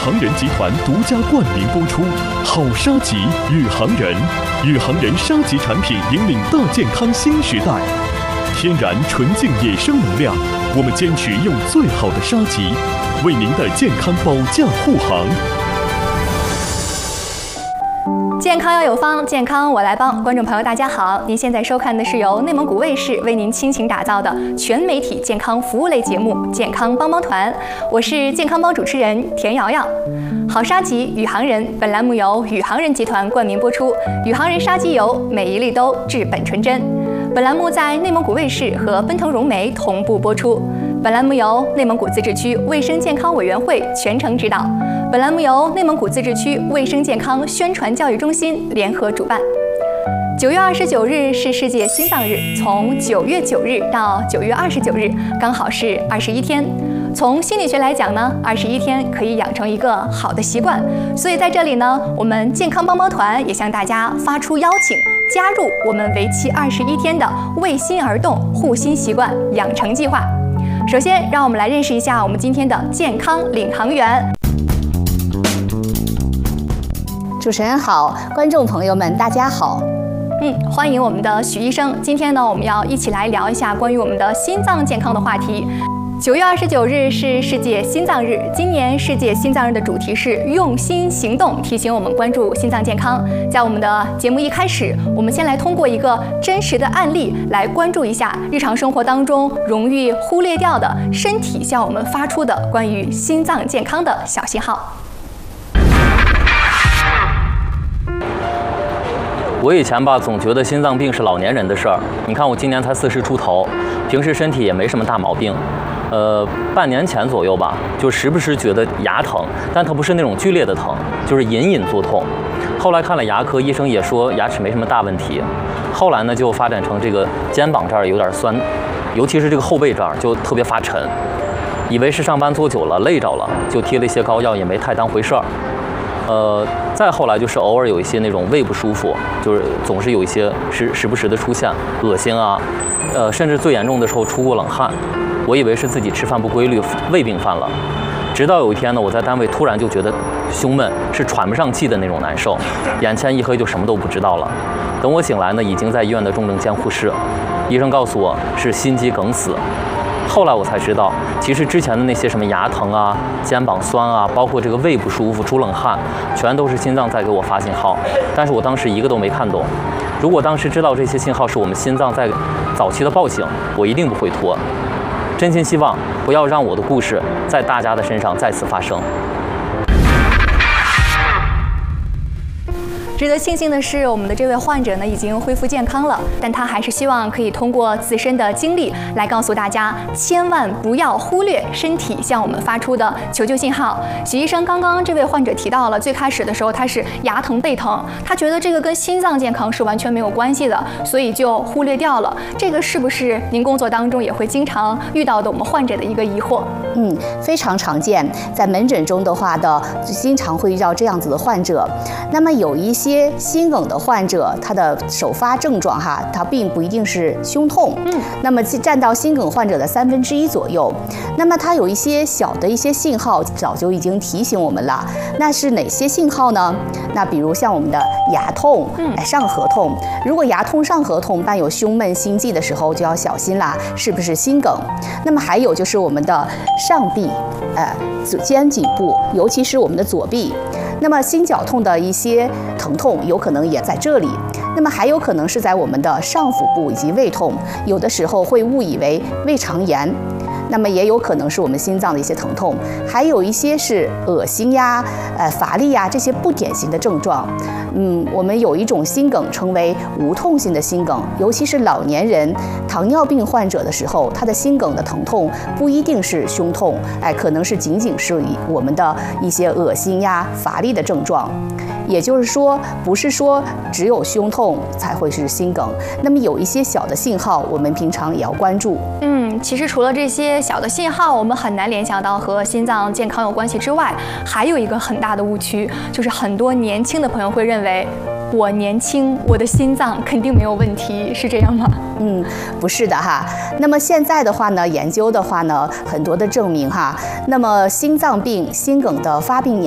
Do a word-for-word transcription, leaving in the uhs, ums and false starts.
航人集团独家冠名播出。好沙棘宇航人，宇航人沙棘产品引领大健康新时代。天然纯净野生能量，我们坚持用最好的沙棘，为您的健康保驾护航。 健康要有方，健康我来帮。观众朋友，大家好，您现在收看的是由内蒙古卫视为您倾情打造的全媒体健康服务类节目《健康帮帮团》，我是健康帮主持人田瑶瑶。好沙棘宇航人，本栏目由宇航人集团冠名播出。宇航人沙棘油，每一粒都治本纯真。本栏目在内蒙古卫视和奔腾融媒同步播出。本栏目由内蒙古自治区卫生健康委员会全程指导。本栏目由内蒙古自治区卫生健康宣传教育中心联合主办。九月二十九日是世界心脏日，从九月九日到九月二十九日，刚好是二十一天。从心理学来讲呢，二十一天可以养成一个好的习惯，所以在这里呢，我们健康帮帮团也向大家发出邀请，加入我们为期二十一天的为心而动护心习惯养成计划。首先，让我们来认识一下我们今天的健康领航员。 主持人好，观众朋友们大家好。 嗯，欢迎我们的许医生。今天呢，我们要一起来聊一下关于我们的心脏健康的话题。九月二十九日是世界心脏日，今年世界心脏日的主题是用心行动，提醒我们关注心脏健康。在我们的节目一开始，我们先来通过一个真实的案例来关注一下日常生活当中容易忽略掉的身体向我们发出的关于心脏健康的小信号。 我以前吧，总觉得心脏病是老年人的事儿。你看我今年才四十出头，平时身体也没什么大毛病。呃，半年前左右吧，就时不时觉得牙疼，但它不是那种剧烈的疼，就是隐隐作痛。后来看了牙科，医生也说牙齿没什么大问题。后来呢，就发展成这个肩膀这儿有点酸，尤其是这个后背这儿就特别发沉。以为是上班坐久了累着了，就贴了一些膏药，也没太当回事儿。呃，再后来就是偶尔有一些那种胃不舒服，就是总是有一些时时不时的出现恶心啊，呃，甚至最严重的时候出过冷汗。我以为是自己吃饭不规律，胃病犯了。直到有一天呢，我在单位突然就觉得胸闷，是喘不上气的那种难受，眼前一黑就什么都不知道了。等我醒来呢，已经在医院的重症监护室，医生告诉我是心肌梗死。后来我才知道，其实之前的那些什么牙疼啊、肩膀酸啊，包括这个胃不舒服、出冷汗，全都是心脏在给我发信号。但是我当时一个都没看懂。如果当时知道这些信号是我们心脏在早期的报警，我一定不会拖。真心希望不要让我的故事在大家的身上再次发生。 值得庆幸的是，我们的这位患者呢已经恢复健康了，但他还是希望可以通过自身的经历来告诉大家，千万不要忽略身体向我们发出的求救信号。许医生，刚刚这位患者提到了，最开始的时候他是牙疼背疼，他觉得这个跟心脏健康是完全没有关系的，所以就忽略掉了。这个是不是您工作当中也会经常遇到的我们患者的一个疑惑？ 嗯，非常常见，在门诊中的话的，经常会遇到这样子的患者。那么有一些些心梗的患者，他的首发症状哈，他并不一定是胸痛，嗯，那么占到心梗患者的三分之一左右。那么他有一些小的一些信号，早就已经提醒我们了。那是哪些信号呢？那比如像我们的牙痛、嗯、上颌痛，如果牙痛、上颌痛伴有胸闷、心悸的时候，就要小心啦，是不是心梗？那么还有就是我们的上臂、呃肩颈部，尤其是我们的左臂。那么心绞痛的一些疼痛有可能也在这里，那么还有可能是在我们的上腹部以及胃痛，有的时候会误以为胃肠炎，那么也有可能是我们心脏的一些疼痛，还有一些是恶心呀、呃乏力呀这些不典型的症状。嗯，我们有一种心梗称为无痛性的心梗，尤其是老年人、糖尿病患者的时候，他的心梗的疼痛不一定是胸痛，哎，可能是仅仅是我们的一些恶心呀、乏力的症状。也就是说，不是说只有胸痛才会是心梗，那么有一些小的信号，我们平常也要关注。 嗯，其实除了这些小的信号，我们很难联想到和心脏健康有关系之外，还有一个很大的误区，就是很多年轻的朋友会认为，我年轻，我的心脏肯定没有问题，是这样吗？ 嗯，不是的哈。那么现在的话呢，研究的话呢，很多的证明哈，那么心脏病、心梗的发病年